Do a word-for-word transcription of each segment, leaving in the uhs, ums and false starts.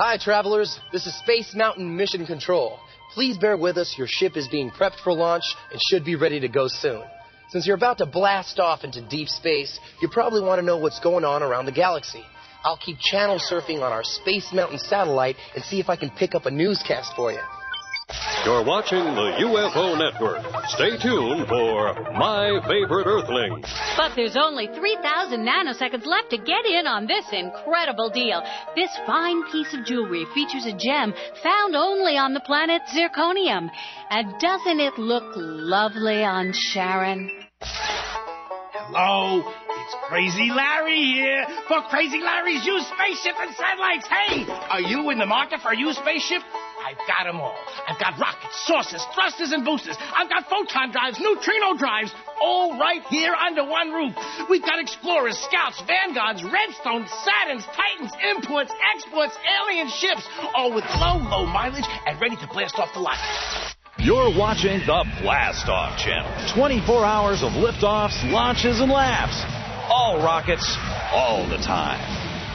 Hi, travelers. This is Space Mountain Mission Control. Please bear with us. Your ship is being prepped for launch and should be ready to go soon. Since you're about to blast off into deep space, you probably want to know what's going on around the galaxy. I'll keep channel surfing on our Space Mountain satellite and see if I can pick up a newscast for you. You're watching the U F O Network. Stay tuned for My Favorite Earthling. But there's only three thousand nanoseconds left to get in on this incredible deal. This fine piece of jewelry features a gem found only on the planet Zirconium. And doesn't it look lovely on Sharon? Hello, it's Crazy Larry here for Crazy Larry's used spaceship and satellites. Hey, are you in the market for a used spaceship? I've got them all. I've got rockets, saucers, thrusters, and boosters. I've got photon drives, neutrino drives, all right here under one roof. We've got Explorers, Scouts, Vanguards, Redstones, Saturns, Titans, imports, exports, alien ships, all with low, low mileage and ready to blast off the lot. You're watching the Blast Off Channel. twenty-four hours of liftoffs, launches, and laughs. All rockets, all the time.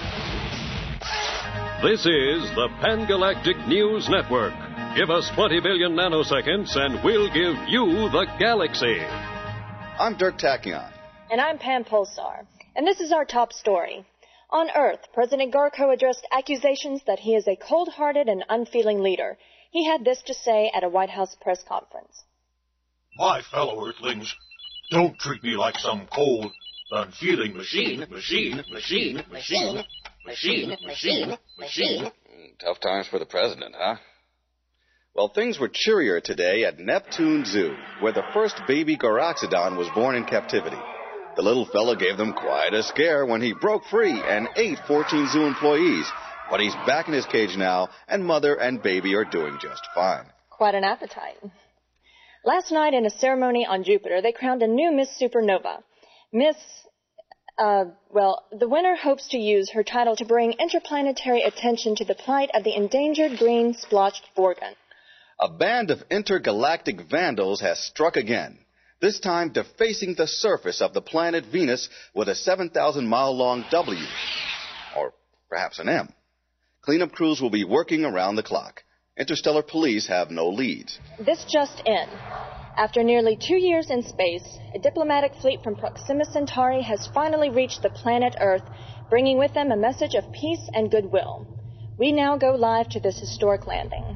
This is the Pan-Galactic News Network. Give us twenty billion nanoseconds and we'll give you the galaxy. I'm Dirk Tachyon. And I'm Pam Pulsar. And this is our top story. On Earth, President Garko addressed accusations that he is a cold-hearted and unfeeling leader. He had this to say at a White House press conference. My fellow Earthlings, don't treat me like some cold, unfeeling machine, machine, machine, machine, machine, machine, machine. Tough times for the president, huh? Well, things were cheerier today at Neptune Zoo, where the first baby Garaxodon was born in captivity. The little fella gave them quite a scare when he broke free and ate fourteen zoo employees. But he's back in his cage now, and mother and baby are doing just fine. Quite an appetite. Last night in a ceremony on Jupiter, they crowned a new Miss Supernova. Miss, uh, well, the winner hopes to use her title to bring interplanetary attention to the plight of the endangered green splotched Vorgon. A band of intergalactic vandals has struck again, this time defacing the surface of the planet Venus with a seven thousand mile long W, or perhaps an M. Cleanup crews will be working around the clock. Interstellar police have no leads. This just in. After nearly two years in space, a diplomatic fleet from Proxima Centauri has finally reached the planet Earth, bringing with them a message of peace and goodwill. We now go live to this historic landing.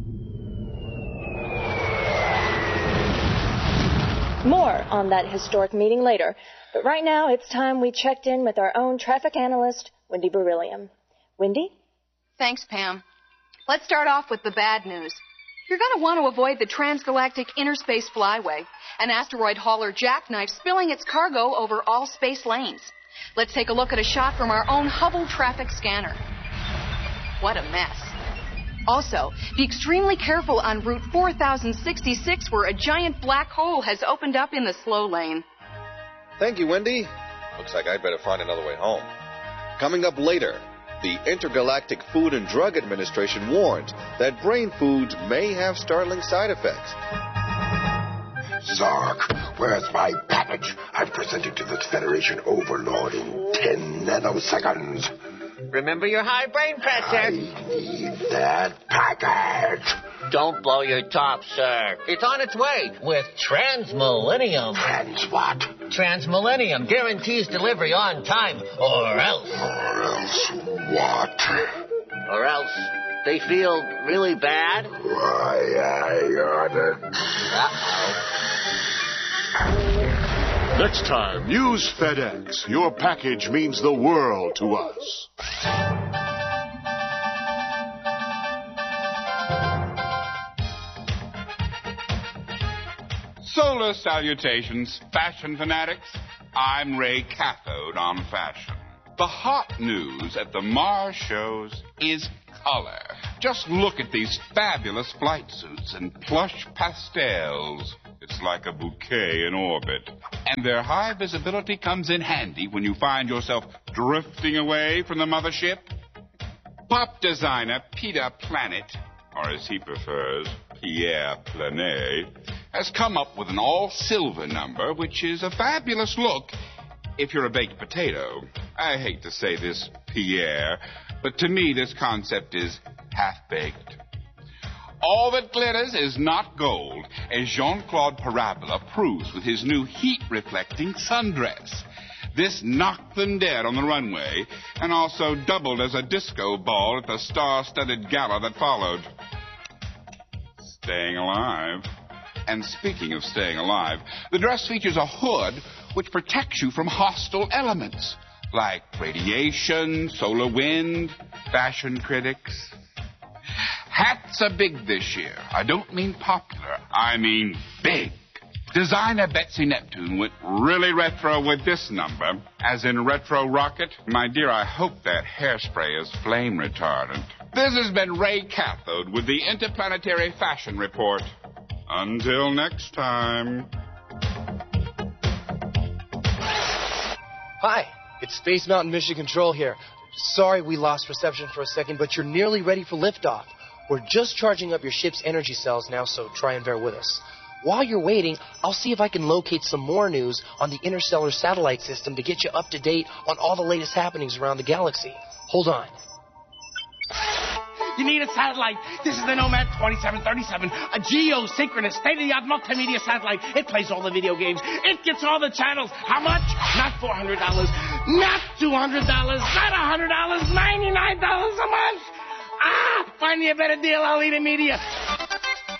More on that historic meeting later, but right now it's time we checked in with our own traffic analyst, Wendy Beryllium. Wendy? Thanks, Pam. Let's start off with the bad news. You're going to want to avoid the transgalactic interspace flyway, an asteroid hauler jackknife spilling its cargo over all space lanes. Let's take a look at a shot from our own Hubble traffic scanner. What a mess. Also, be extremely careful on Route four thousand sixty-six, where a giant black hole has opened up in the slow lane. Thank you, Wendy. Looks like I'd better find another way home. Coming up later, the Intergalactic Food and Drug Administration warns that brain foods may have startling side effects. Zark, where's my package? I'm presenting to the Federation Overlord in ten nanoseconds. Remember your high brain pressure. I need that package. Don't blow your top, sir. It's on its way with Transmillennium. Trans what? Transmillennium guarantees delivery on time, or else. Or else what? Or else they feel really bad. Why, I got it. Uh-oh. Next time, use FedEx. Your package means the world to us. Solar salutations, fashion fanatics. I'm Ray Cathode on fashion. The hot news at the Mars shows is color. Just look at these fabulous flight suits and plush pastels. It's like a bouquet in orbit. And their high visibility comes in handy when you find yourself drifting away from the mothership. Pop designer Peter Planet, or as he prefers, Pierre Planet, has come up with an all-silver number, which is a fabulous look if you're a baked potato. I hate to say this, Pierre, But to me, this concept is half-baked. All that glitters is not gold, as Jean-Claude Parabola proves with his new heat-reflecting sundress. This knocked them dead on the runway and also doubled as a disco ball at the star-studded gala that followed. Staying alive. And speaking of staying alive, the dress features a hood which protects you from hostile elements, like radiation, solar wind, fashion critics. Hats are big this year. I don't mean popular, I mean big. Designer Betsy Neptune went really retro with this number, as in retro rocket. My dear, I hope that hairspray is flame retardant. This has been Ray Cathode with the Interplanetary Fashion Report. Until next time. Hi, it's Space Mountain Mission Control here. Sorry we lost reception for a second, but you're nearly ready for liftoff. We're just charging up your ship's energy cells now, so try and bear with us. While you're waiting, I'll see if I can locate some more news on the interstellar satellite system to get you up to date on all the latest happenings around the galaxy. Hold on. You need a satellite. This is the Nomad twenty-seven thirty-seven, a geosynchronous, state-of-the-art multimedia satellite. It plays all the video games. It gets all the channels. How much? Not four hundred dollars, not two hundred dollars, not one hundred dollars, ninety-nine dollars a month. Ah, find me a better deal, I'll eat a media.